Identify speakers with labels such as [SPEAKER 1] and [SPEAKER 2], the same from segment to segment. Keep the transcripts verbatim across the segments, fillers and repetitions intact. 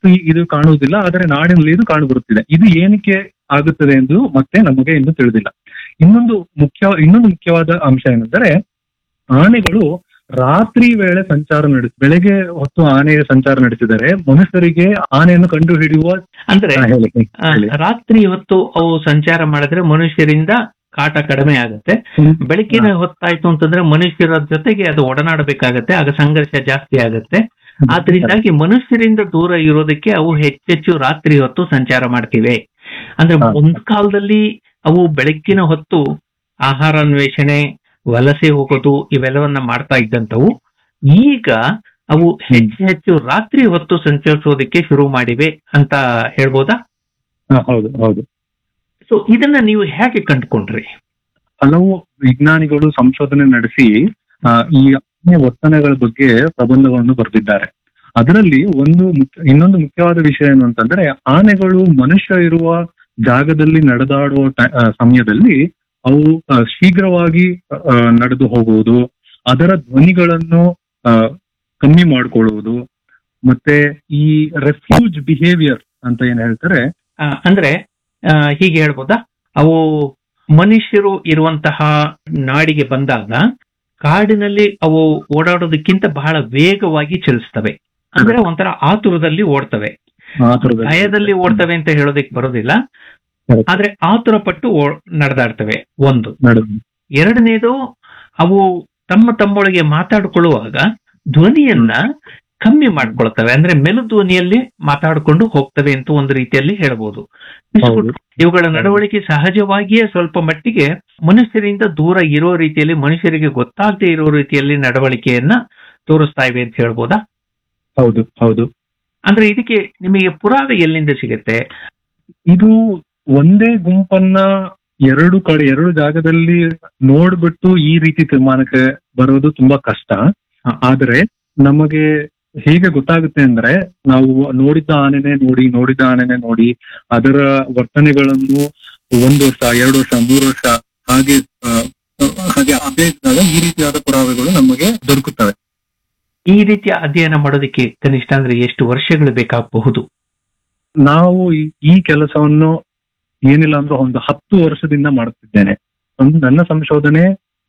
[SPEAKER 1] ಮತ್ತು ಇದು ಕಾಣುವುದಿಲ್ಲ, ಆದರೆ ನಾಡಿನಲ್ಲಿ ಇದು ಕಾಣಬರುತ್ತಿದೆ. ಇದು ಏನಕ್ಕೆ ಆಗುತ್ತದೆ ಎಂದು ಮತ್ತೆ ನಮಗೆ ಇನ್ನು ತಿಳಿದಿಲ್ಲ. ಇನ್ನೊಂದು ಮುಖ್ಯ ಇನ್ನೊಂದು ಮುಖ್ಯವಾದ ಅಂಶ ಏನೆಂದರೆ, ಆನೆಗಳು ರಾತ್ರಿ ವೇಳೆ ಸಂಚಾರ ನಡೆಸಿ ಬೆಳಗ್ಗೆ ಹೊತ್ತು ಆನೆಯ ಸಂಚಾರ ನಡೆಸಿದರೆ ಮನುಷ್ಯರಿಗೆ ಆನೆಯನ್ನು ಕಂಡು ಹಿಡಿಯುವ
[SPEAKER 2] ಅಂದ್ರೆ ರಾತ್ರಿ ಹೊತ್ತು ಅವು ಸಂಚಾರ ಮಾಡಿದ್ರೆ ಮನುಷ್ಯರಿಂದ ಕಾಟ ಕಡಿಮೆ ಆಗುತ್ತೆ. ಬೆಳಕಿನ ಹೊತ್ತಾಯ್ತು ಅಂತಂದ್ರೆ ಮನುಷ್ಯರ ಜೊತೆಗೆ ಅದು ಒಡನಾಡಬೇಕಾಗತ್ತೆ, ಆಗ ಸಂಘರ್ಷ ಜಾಸ್ತಿ ಆಗುತ್ತೆ. ಆದ್ರಿಂದಾಗಿ ಮನುಷ್ಯರಿಂದ ದೂರ ಇರೋದಕ್ಕೆ ಅವು ಹೆಚ್ಚೆಚ್ಚು ರಾತ್ರಿ ಹೊತ್ತು ಸಂಚಾರ ಮಾಡ್ತಿವೆ. ಅಂದ್ರೆ ಒಂದ್ ಕಾಲದಲ್ಲಿ ಅವು ಬೆಳಕಿನ ಹೊತ್ತು ಆಹಾರ ಅನ್ವೇಷಣೆ, ವಲಸೆ ಹೋಗೋದು ಇವೆಲ್ಲವನ್ನ ಮಾಡ್ತಾ ಇದ್ದಂತವು ಈಗ ಅವು ಹೆಚ್ಚು ಹೆಚ್ಚು ರಾತ್ರಿ ಹೊತ್ತು ಸಂಚರಿಸೋದಕ್ಕೆ ಶುರು ಮಾಡಿವೆ ಅಂತ ಹೇಳ್ಬೋದಾ?
[SPEAKER 1] ಹೌದು ಹೌದು.
[SPEAKER 2] ಸೊ ಇದನ್ನ ನೀವು ಹೇಗೆ ಕಂಡುಕೊಂಡ್ರಿ?
[SPEAKER 1] ಹಲವು ವಿಜ್ಞಾನಿಗಳು ಸಂಶೋಧನೆ ನಡೆಸಿ ಈ ವರ್ತನೆಗಳ ಬಗ್ಗೆ ಪ್ರಬಂಧಗಳನ್ನು ಬರೆದಿದ್ದಾರೆ. ಅದರಲ್ಲಿ ಒಂದು ಇನ್ನೊಂದು ಮುಖ್ಯವಾದ ವಿಷಯ ಏನು ಅಂತಂದ್ರೆ, ಆನೆಗಳು ಮನುಷ್ಯ ಇರುವ ಜಾಗದಲ್ಲಿ ನಡೆದಾಡುವ ಸಮಯದಲ್ಲಿ ಅವು ಶೀಘ್ರವಾಗಿ ನಡೆದು ಹೋಗುವುದು, ಅದರ ಧ್ವನಿಗಳನ್ನು ಕಮ್ಮಿ ಮಾಡ್ಕೊಳ್ಳುವುದು, ಮತ್ತೆ ಈ ರೆಫ್ಯೂಜ್ ಬಿಹೇವಿಯರ್ ಅಂತ ಏನ್ ಹೇಳ್ತಾರೆ,
[SPEAKER 2] ಅಂದ್ರೆ ಹೀಗೆ ಹೇಳ್ಬೋದಾ, ಅವು ಮನುಷ್ಯರು ಇರುವಂತಹ ನಾಡಿಗೆ ಬಂದಾಗ ಕಾಡಿನಲ್ಲಿ ಅವು ಓಡಾಡೋದಕ್ಕಿಂತ ಬಹಳ ವೇಗವಾಗಿ ಚಲಿಸ್ತವೆ. ಅಂದ್ರೆ ಒಂಥರ ಆತುರದಲ್ಲಿ ಓಡ್ತವೆ, ಭಯದಲ್ಲಿ ಓಡ್ತವೆ ಅಂತ ಹೇಳೋದಕ್ಕೆ ಬರೋದಿಲ್ಲ, ಆದ್ರೆ ಆತುರ ಪಟ್ಟು ನಡೆದಾಡ್ತವೆ. ಒಂದು. ಎರಡನೇದು, ಅವು ತಮ್ಮ ತಮ್ಮೊಳಗೆ ಮಾತಾಡ್ಕೊಳ್ಳುವಾಗ ಧ್ವನಿಯನ್ನ ಕಮ್ಮಿ ಮಾಡ್ಕೊಳ್ತವೆ, ಅಂದ್ರೆ ಮೆಲು ಧ್ವನಿಯಲ್ಲಿ ಮಾತಾಡಿಕೊಂಡು ಹೋಗ್ತವೆ ಅಂತ ಒಂದು ರೀತಿಯಲ್ಲಿ ಹೇಳ್ಬೋದು. ಇವುಗಳ ನಡವಳಿಕೆ ಸಹಜವಾಗಿಯೇ ಸ್ವಲ್ಪ ಮಟ್ಟಿಗೆ ಮನುಷ್ಯರಿಂದ ದೂರ ಇರೋ ರೀತಿಯಲ್ಲಿ, ಮನುಷ್ಯರಿಗೆ ಗೊತ್ತಾಗದೆ ಇರೋ ರೀತಿಯಲ್ಲಿ ನಡವಳಿಕೆಯನ್ನ ತೋರಿಸ್ತಾ ಇವೆ ಅಂತ ಹೇಳ್ಬೋದಾ?
[SPEAKER 1] ಹೌದು ಹೌದು.
[SPEAKER 2] ಅಂದ್ರೆ ಇದಕ್ಕೆ ನಿಮಗೆ ಪುರಾವೆ ಎಲ್ಲಿಂದ ಸಿಗುತ್ತೆ?
[SPEAKER 1] ಇದು ಒಂದೇ ಗುಂಪನ್ನ ಎರಡು ಕಡೆ ಎರಡು ಜಾಗದಲ್ಲಿ ನೋಡ್ಬಿಟ್ಟು ಈ ರೀತಿ ತೀರ್ಮಾನಕ್ಕೆ ಬರೋದು ತುಂಬಾ ಕಷ್ಟ. ಆದ್ರೆ ನಮಗೆ ಹೇಗೆ ಗೊತ್ತಾಗುತ್ತೆ ಅಂದ್ರೆ, ನಾವು ನೋಡಿದ್ದ ಆನೆನೆ ನೋಡಿ ನೋಡಿದ್ದ ಆನೆನೆ ನೋಡಿ ಅದರ ವರ್ತನೆಗಳನ್ನು ಒಂದು ವರ್ಷ, ಎರಡು ವರ್ಷ, ಮೂರು ವರ್ಷ ಹಾಗೆ ಹಾಗೆ ಅಭ್ಯಸಿಸಿದಾಗ ಈ ರೀತಿಯಾದ ಪುರಾವೆಗಳು ನಮಗೆ ದೊರಕುತ್ತವೆ.
[SPEAKER 2] ಈ ರೀತಿಯ ಅಧ್ಯಯನ ಮಾಡೋದಕ್ಕೆ ಕನಿಷ್ಠ ಅಂದ್ರೆ ಎಷ್ಟು ವರ್ಷಗಳು ಬೇಕಾಗಬಹುದು?
[SPEAKER 1] ನಾವು ಈ ಕೆಲಸವನ್ನು ಏನಿಲ್ಲ ಅಂದ್ರೆ ಒಂದು ಹತ್ತು ವರ್ಷದಿಂದ ಮಾಡುತ್ತಿದ್ದೇನೆ. ಒಂದು ನನ್ನ ಸಂಶೋಧನೆ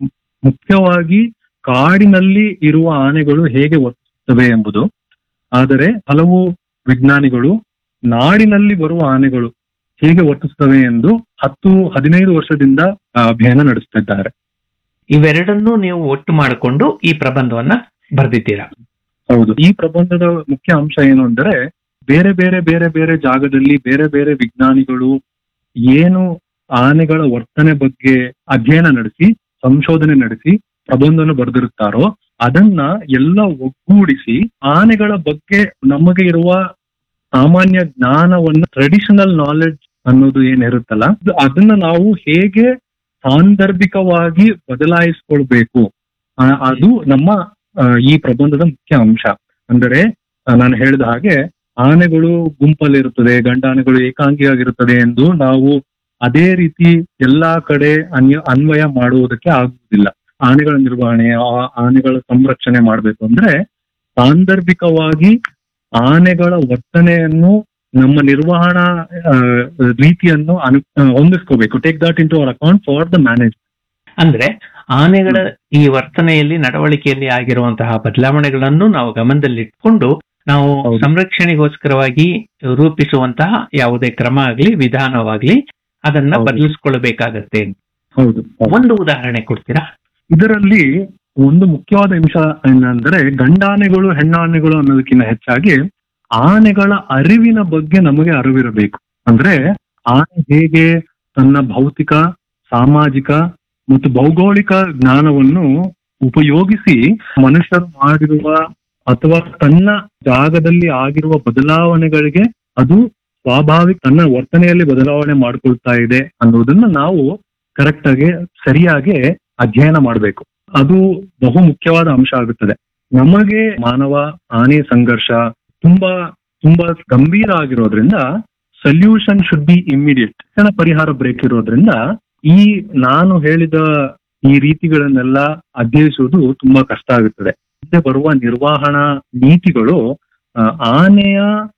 [SPEAKER 1] ಮುಖ್ಯವಾಗಿ ಕಾಡಿನಲ್ಲಿ ಇರುವ ಆನೆಗಳು ಹೇಗೆ ವರ್ತಿಸುತ್ತವೆ ಎಂಬುದು. ಆದರೆ ಹಲವು ವಿಜ್ಞಾನಿಗಳು ನಾಡಿನಲ್ಲಿ ಬರುವ ಆನೆಗಳು ಹೇಗೆ ವರ್ತಿಸುತ್ತವೆ ಎಂದು ಹತ್ತು ಹದಿನೈದು ವರ್ಷದಿಂದ ಅಧ್ಯಯನ ನಡೆಸುತ್ತಿದ್ದಾರೆ.
[SPEAKER 2] ಇವೆರಡನ್ನೂ ನೀವು ಒಟ್ಟು ಮಾಡಿಕೊಂಡು ಈ ಪ್ರಬಂಧವನ್ನ ಬರೆದಿದ್ದೀರಾ?
[SPEAKER 1] ಹೌದು. ಈ ಪ್ರಬಂಧದ ಮುಖ್ಯ ಅಂಶ ಏನು ಅಂದರೆ, ಬೇರೆ ಬೇರೆ ಬೇರೆ ಬೇರೆ ಜಾಗದಲ್ಲಿ ಬೇರೆ ಬೇರೆ ವಿಜ್ಞಾನಿಗಳು ಏನು ಆನೆಗಳ ವರ್ತನೆ ಬಗ್ಗೆ ಅಧ್ಯಯನ ನಡೆಸಿ ಸಂಶೋಧನೆ ನಡೆಸಿ ಪ್ರಬಂಧವನ್ನು ಬರೆದಿರುತ್ತಾರೋ ಅದನ್ನ ಎಲ್ಲ ಒಗ್ಗೂಡಿಸಿ ಆನೆಗಳ ಬಗ್ಗೆ ನಮಗೆ ಇರುವ ಸಾಮಾನ್ಯ ಜ್ಞಾನವನ್ನು, ಟ್ರೆಡಿಷನಲ್ ನಾಲೆಡ್ಜ್ ಅನ್ನೋದು ಏನಿರುತ್ತಲ್ಲ, ಅದನ್ನ ನಾವು ಹೇಗೆ ಸಾಂದರ್ಭಿಕವಾಗಿ ಬದಲಾಯಿಸ್ಕೊಳ್ಬೇಕು, ಅದು ನಮ್ಮ ಈ ಪ್ರಬಂಧದ ಮುಖ್ಯ ಅಂಶ. ಅಂದರೆ ನಾನು ಹೇಳಿದ ಹಾಗೆ ಆನೆಗಳು ಗುಂಪಲ್ಲಿರುತ್ತದೆ, ಗಂಡಾನೆಗಳು ಏಕಾಂಗಿಯಾಗಿರುತ್ತದೆ ಎಂದು ನಾವು ಅದೇ ರೀತಿ ಎಲ್ಲಾ ಕಡೆ ಅನ್ಯ ಅನ್ವಯ ಮಾಡುವುದಕ್ಕೆ ಆಗುವುದಿಲ್ಲ. ಆನೆಗಳ ನಿರ್ವಹಣೆ, ಆನೆಗಳ ಸಂರಕ್ಷಣೆ ಮಾಡಬೇಕು ಅಂದ್ರೆ ಸಾಂದರ್ಭಿಕವಾಗಿ ಆನೆಗಳ ವರ್ತನೆಯನ್ನು ನಮ್ಮ ನಿರ್ವಹಣಾ ರೀತಿಯನ್ನು ಅನು ಹೊಂದಿಸ್ಕೋಬೇಕು. Take that in to our account for the management.
[SPEAKER 2] ಅಂದ್ರೆ ಆನೆಗಳ ಈ ವರ್ತನೆಯಲ್ಲಿ, ನಡವಳಿಕೆಯಲ್ಲಿ ಆಗಿರುವಂತಹ ಬದಲಾವಣೆಗಳನ್ನು ನಾವು ಗಮನದಲ್ಲಿಟ್ಕೊಂಡು ನಾವು ಸಂರಕ್ಷಣೆಗೋಸ್ಕರವಾಗಿ ರೂಪಿಸುವಂತಹ ಯಾವುದೇ ಕ್ರಮ ಆಗ್ಲಿ ವಿಧಾನವಾಗ್ಲಿ ಅದನ್ನ ಬದಲಿಸ್ಕೊಳ್ಬೇಕಾಗತ್ತೆ.
[SPEAKER 1] ಹೌದು.
[SPEAKER 2] ಒಂದು ಉದಾಹರಣೆ ಕೊಡ್ತೀರಾ?
[SPEAKER 1] ಇದರಲ್ಲಿ ಒಂದು ಮುಖ್ಯವಾದ ಅಂಶ ಏನಂದ್ರೆ, ಗಂಡಾನೆಗಳು ಹೆಣ್ಣಾನೆಗಳು ಅನ್ನೋದಕ್ಕಿಂತ ಹೆಚ್ಚಾಗಿ ಆನೆಗಳ ಅರಿವಿನ ಬಗ್ಗೆ ನಮಗೆ ಅರಿವಿರಬೇಕು. ಅಂದ್ರೆ ಆನೆ ಹೇಗೆ ತನ್ನ ಭೌತಿಕ, ಸಾಮಾಜಿಕ ಮತ್ತು ಭೌಗೋಳಿಕ ಜ್ಞಾನವನ್ನು ಉಪಯೋಗಿಸಿ ಮನುಷ್ಯರು ಮಾಡಿರುವ ಅಥವಾ ತನ್ನ ಜಾಗದಲ್ಲಿ ಆಗಿರುವ ಬದಲಾವಣೆಗಳಿಗೆ ಅದು ಸ್ವಾಭಾವಿಕ ತನ್ನ ವರ್ತನೆಯಲ್ಲಿ ಬದಲಾವಣೆ ಮಾಡ್ಕೊಳ್ತಾ ಇದೆ ಅನ್ನೋದನ್ನ ನಾವು ಕರೆಕ್ಟ್ ಆಗಿ ಸರಿಯಾಗಿ ಅಧ್ಯಯನ ಮಾಡಬೇಕು. ಅದು ಬಹು ಮುಖ್ಯವಾದ ಅಂಶ ಆಗುತ್ತದೆ. ನಮಗೆ ಮಾನವ ಆನೆ ಸಂಘರ್ಷ ತುಂಬಾ ತುಂಬಾ ಗಂಭೀರ ಆಗಿರೋದ್ರಿಂದ ಸೊಲ್ಯೂಷನ್ ಶುಡ್ ಬಿ ಇಮಿಡಿಯೇಟ್. ತಕ್ಷಣ ಪರಿಹಾರ ಬ್ರೇಕ್ ಇರೋದ್ರಿಂದ ಈ ನಾನು ಹೇಳಿದ ಈ ರೀತಿಗಳನ್ನೆಲ್ಲ ಅಧ್ಯಯಿಸುವುದು ತುಂಬಾ ಕಷ್ಟ ಆಗುತ್ತದೆ. ಮುಂದೆ ಬರುವ ನಿರ್ವಹಣಾ ನೀತಿಗಳು ಆನೆಯ